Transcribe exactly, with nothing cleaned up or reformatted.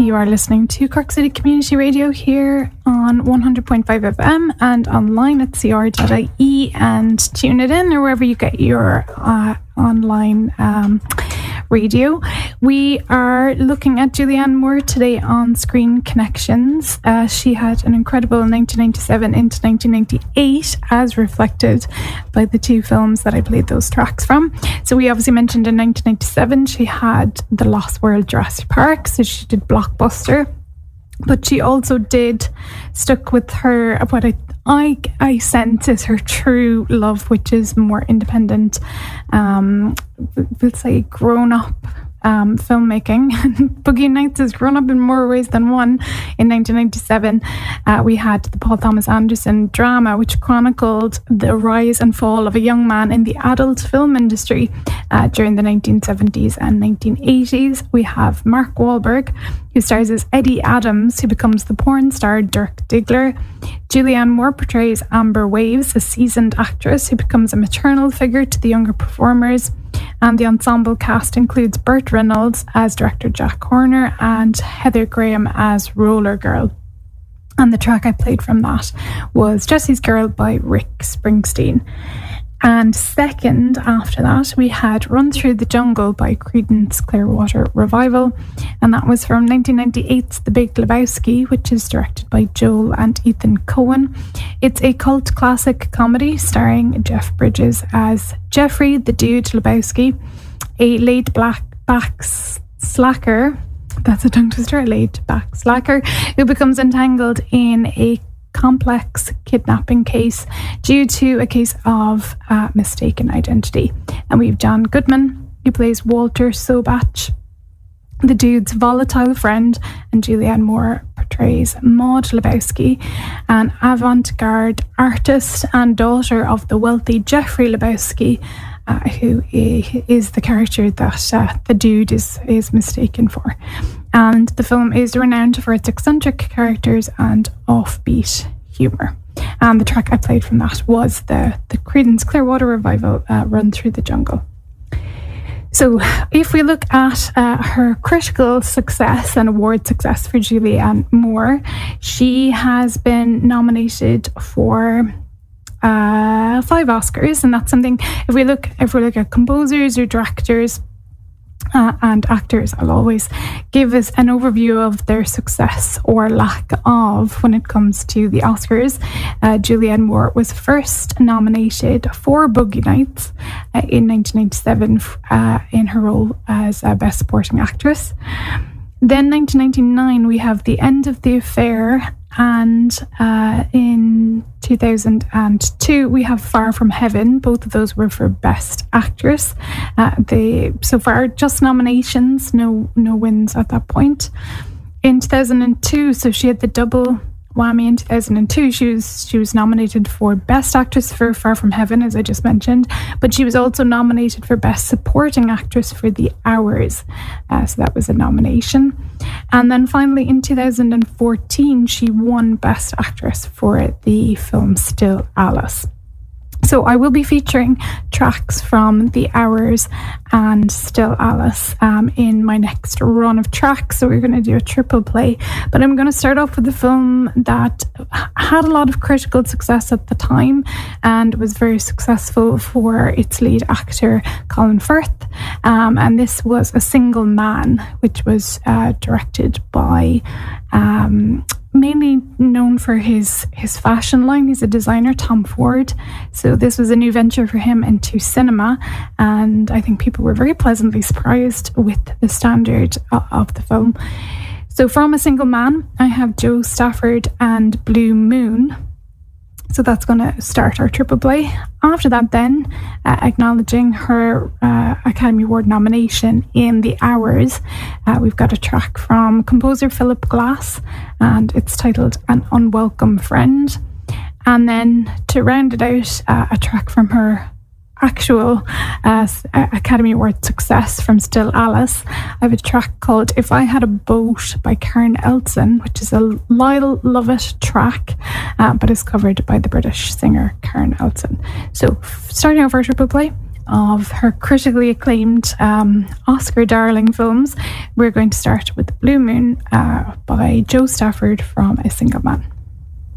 You are listening to Cork City Community Radio here on one hundred point five F M and online at c r dot I E, and tune it in or wherever you get your uh, online um, radio. We are looking at Julianne Moore today on Screen Connections. Uh, she had an incredible nineteen ninety-seven into nineteen ninety-eight, as reflected by the two films that I played those tracks from. So we obviously mentioned in nineteen ninety-seven she had The Lost World Jurassic Park, so she did Blockbuster. But she also did stuck with her, what I, I, I sense is her true love, which is more independent, um, let's say grown-up um, filmmaking. Boogie Nights has grown up in more ways than one. In nineteen ninety-seven, uh, we had the Paul Thomas Anderson drama, which chronicled the rise and fall of a young man in the adult film industry uh, during the nineteen seventies and nineteen eighties. We have Mark Wahlberg, who stars as Eddie Adams, who becomes the porn star Dirk Diggler. Julianne Moore portrays Amber Waves, a seasoned actress who becomes a maternal figure to the younger performers. And the ensemble cast includes Burt Reynolds as director Jack Horner and Heather Graham as Roller Girl. And the track I played from that was Jesse's Girl by Rick Springsteen. And second after that, we had Run Through the Jungle by Creedence Clearwater Revival. And that was from nineteen ninety-eight's The Big Lebowski, which is directed by Joel and Ethan Coen. It's a cult classic comedy starring Jeff Bridges as Jeffrey the Dude Lebowski, a laid back, back slacker. That's a tongue twister, a laid back slacker who becomes entangled in a complex kidnapping case due to a case of uh, mistaken identity. And we have John Goodman, who plays Walter Sobach, the dude's volatile friend, and Julianne Moore portrays Maud Lebowski, an avant-garde artist and daughter of the wealthy Jeffrey Lebowski, uh, who is the character that uh, the dude is, is mistaken for. And the film is renowned for its eccentric characters and offbeat humour. And the track I played from that was the, the Creedence Clearwater Revival, uh, Run Through the Jungle. So if we look at uh, her critical success and award success for Julianne Moore, she has been nominated for uh, five Oscars, and that's something, if we look if we look at composers or directors Uh, and actors, I'll always give us an overview of their success or lack of when it comes to the Oscars. Uh, Julianne Moore was first nominated for Boogie Nights uh, in nineteen ninety-seven uh, in her role as a Best Supporting Actress. Then nineteen ninety-nine, we have The End of the Affair, and uh, in two thousand two, we have Far From Heaven. Both of those were for Best Actress. Uh, they so far just nominations, no no wins at that point. In two thousand two, so she had the double whammy. In two thousand two, she was she was nominated for Best Actress for Far From Heaven, as I just mentioned, but she was also nominated for Best Supporting Actress for The Hours, uh, so that was a nomination. And then finally in two thousand fourteen, she won Best Actress for the film Still Alice. So I will be featuring tracks from The Hours and Still Alice um, in my next run of tracks. So we're going to do a triple play. But I'm going to start off with a film that had a lot of critical success at the time and was very successful for its lead actor, Colin Firth. Um, and this was A Single Man, which was uh, directed by... Um, mainly known for his his fashion line. He's a designer, Tom Ford. So this was a new venture for him into cinema, and I think people were very pleasantly surprised with the standard of, of the film. So from A Single Man, I have Joe Stafford and Blue Moon. So that's going to start our triple play. After that then, uh, acknowledging her uh, Academy Award nomination in The Hours, uh, we've got a track from composer Philip Glass, and it's titled An Unwelcome Friend. And then to round it out, uh, a track from her actual uh, Academy Award success from Still Alice. I have a track called If I Had a Boat by Karen Elson, which is a Lyle Lovett track, uh, but is covered by the British singer Karen Elson. So starting off our triple play, of her critically acclaimed um, Oscar darling films. We're going to start with Blue Moon uh, by Joe Stafford from A Single Man.